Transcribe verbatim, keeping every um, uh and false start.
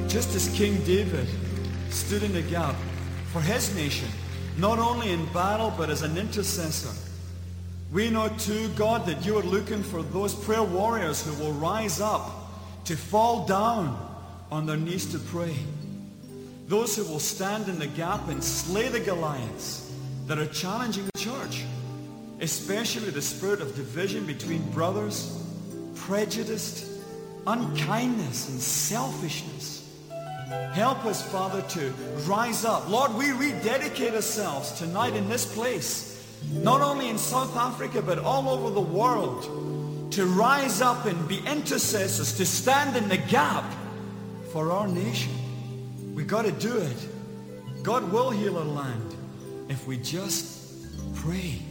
Just as King David stood in the gap for his nation, not only in battle but as an intercessor, we know too, God, that you are looking for those prayer warriors who will rise up to fall down on their knees to pray. Those who will stand in the gap and slay the Goliaths that are challenging the church, especially the spirit of division between brothers, prejudice, unkindness, and selfishness. Help us, Father, to rise up. Lord, we rededicate ourselves tonight in this place, not only in South Africa, but all over the world, to rise up and be intercessors, to stand in the gap for our nation. We got to do it. God will heal our land if we just pray.